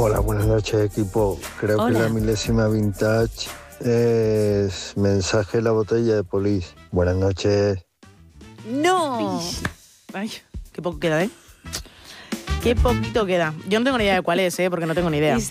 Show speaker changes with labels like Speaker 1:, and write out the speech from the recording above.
Speaker 1: Hola, buenas noches, equipo. Creo
Speaker 2: Hola.
Speaker 1: que la milésima vintage es Mensaje en la botella de Police. Buenas noches.
Speaker 2: ¡No! Ay, qué poco queda, ¿eh? Qué poquito queda. Yo no tengo ni idea de cuál es, porque no tengo ni idea.